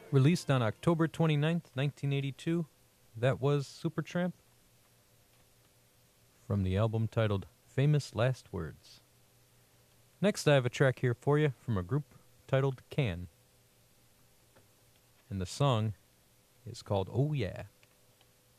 Released on October 29th, 1982, that was Supertramp from the album titled Famous Last Words. Next, I have a track here for you from a group titled Can. And the song is called Oh Yeah.